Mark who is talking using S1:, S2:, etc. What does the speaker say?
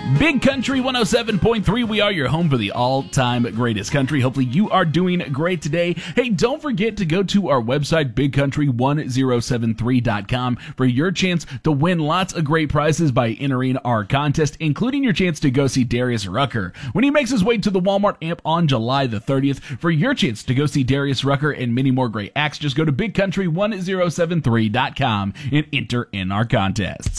S1: Big Country 107.3, we are your home for the all-time greatest country. Hopefully you are doing great today. Hey, don't forget to go to our website, bigcountry1073.com, for your chance to win lots of great prizes by entering our contest, including your chance to go see Darius Rucker when he makes his way to the Walmart Amp on July the 30th. For your chance to go see Darius Rucker and many more great acts, just go to bigcountry1073.com and enter in our contests.